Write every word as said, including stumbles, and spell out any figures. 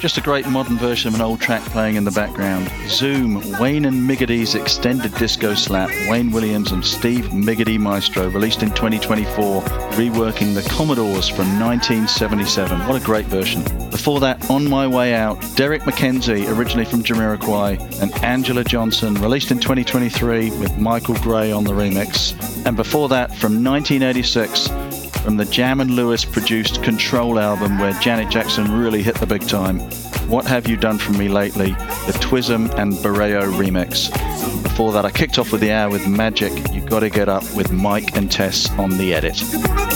Just a great modern version of an old track playing in the background. Zoom, Wayne and Miggity's extended disco slap, Wayne Williams and Steve Miggity Maestro, released in twenty twenty-four, reworking the Commodores from nineteen seventy-seven. What a great version. Before that, On My Way Out, Derek McKenzie, originally from Jamiroquai, and Angela Johnson, released in twenty twenty-three with Michael Gray on the remix. And before that, from nineteen eighty-six, from the Jam and Lewis produced Control album, where Janet Jackson really hit the big time, What Have You Done For Me Lately, the Twism and Barreo remix. Before that, I kicked off with the hour with Magic, You Gotta Get Up with Mike and Tess on the edit.